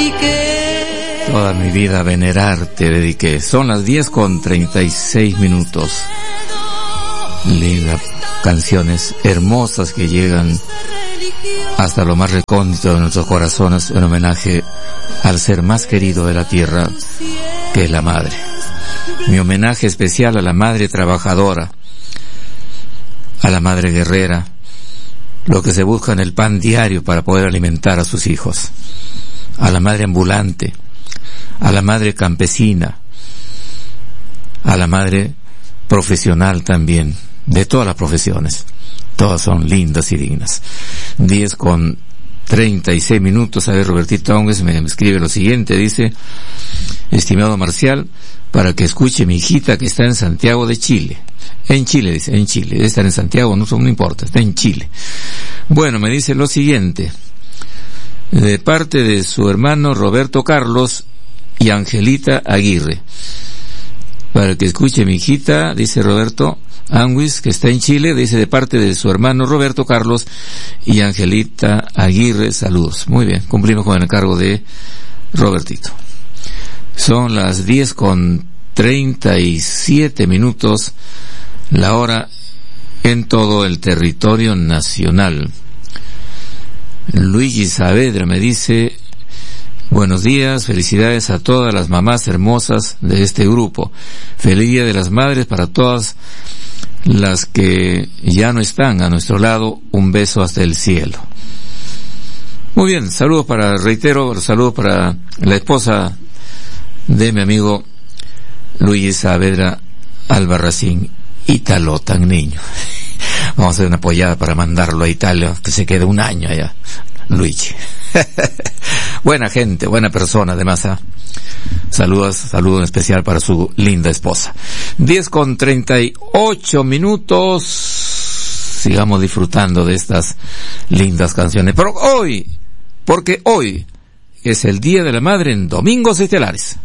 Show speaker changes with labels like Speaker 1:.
Speaker 1: Toda mi vida a venerar te dediqué. Son las 10:36. Lindas canciones hermosas que llegan hasta lo más recóndito de nuestros corazones en homenaje al ser más querido de la tierra, que es la madre. Mi homenaje especial a la madre trabajadora, a la madre guerrera, lo que se busca en el pan diario para poder alimentar a sus hijos, a la madre ambulante, a la madre campesina, a la madre profesional también, de todas las profesiones. Todas son lindas y dignas. 10:36. A ver, Robertito Ánguez me escribe lo siguiente, dice: estimado Marcial, para que escuche mi hijita que está en Santiago de Chile. En Chile, dice, en Chile. Debe estar en Santiago, no importa, está en Chile. Bueno, me dice lo siguiente: de parte de su hermano Roberto Carlos y Angelita Aguirre. Para que escuche mi hijita, dice Roberto Anguis, que está en Chile, dice de parte de su hermano Roberto Carlos y Angelita Aguirre, saludos. Muy bien, cumplimos con el encargo de Robertito. Son las 10:37, la hora en todo el territorio nacional. Luigi Saavedra me dice: buenos días, felicidades a todas las mamás hermosas de este grupo. Feliz Día de las Madres para todas las que ya no están a nuestro lado. Un beso hasta el cielo. Muy bien, saludos para la esposa de mi amigo Luigi Saavedra Albarracín, Ítalo tan niño. Vamos a hacer una apoyada para mandarlo a Italia, que se quede un año allá, Luigi. Buena gente, buena persona, además, saludo en especial para su linda esposa. 10:38. Sigamos disfrutando de estas lindas canciones. Pero porque hoy es el Día de la Madre en Domingos Estelares.